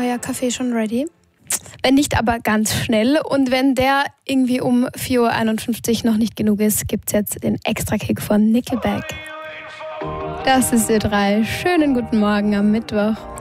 euer Kaffee schon ready? Wenn nicht, aber ganz schnell. Und wenn der irgendwie um 4.51 Uhr noch nicht genug ist, gibt es jetzt den Extra-Kick von Nickelback. Das ist Ö3. Schönen guten Morgen am Mittwoch.